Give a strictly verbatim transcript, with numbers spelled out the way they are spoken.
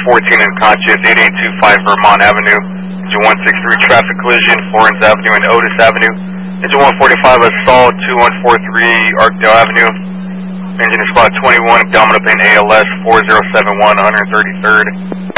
fourteen in Conscious, eighty-eight twenty-five Vermont Avenue. Engine one sixty-three traffic collision, Florence Avenue and Otis Avenue. Engine one forty-five assault, two one four three Arcdale Avenue. Engine is spot twenty-one, abdominal pain A L S, four zero seven one, one thirty-third.